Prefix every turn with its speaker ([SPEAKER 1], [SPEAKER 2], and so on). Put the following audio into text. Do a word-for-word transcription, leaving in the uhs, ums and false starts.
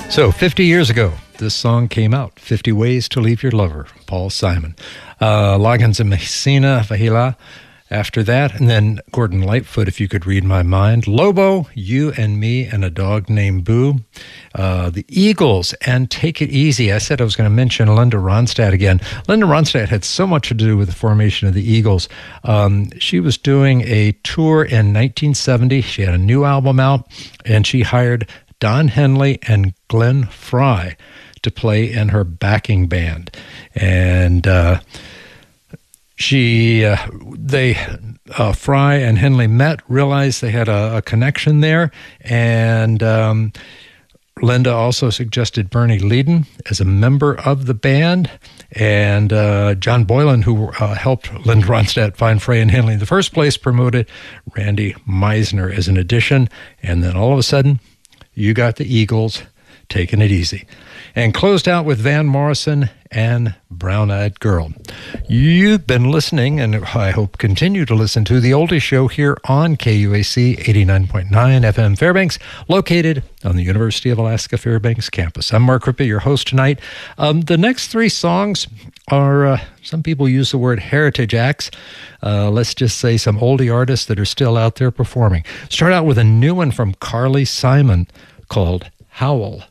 [SPEAKER 1] So, fifty years ago, this song came out, fifty Ways to Leave Your Lover, Paul Simon. Uh, Loggins and Messina Vahila after that, and then Gordon Lightfoot, If You Could Read My Mind. Lobo, You and Me and a Dog Named Boo. Uh, the Eagles and Take It Easy. I said I was going to mention Linda Ronstadt again. Linda Ronstadt had so much to do with the formation of the Eagles. Um, she was doing a tour in nineteen seventy. She had a new album out, and she hired Don Henley and Glenn Frey to play in her backing band. And uh, she, uh, they, uh, Frey and Henley met, realized they had a, a connection there, and um, Linda also suggested Bernie Leadon as a member of the band, and uh, John Boylan, who uh, helped Linda Ronstadt find Frey and Henley in the first place, promoted Randy Meisner as an addition, and then all of a sudden, you got the Eagles taking it easy. And closed out with Van Morrison and Brown Eyed Girl. You've been listening, and I hope continue to listen to, The Oldies Show here on K U A C eighty-nine point nine F M Fairbanks, located on the University of Alaska Fairbanks campus. I'm Mark Rippey, your host tonight. Um, the next three songs are, uh, some people use the word heritage acts. Uh, let's just say some oldie artists that are still out there performing. Start out with a new one from Carly Simon called Howl.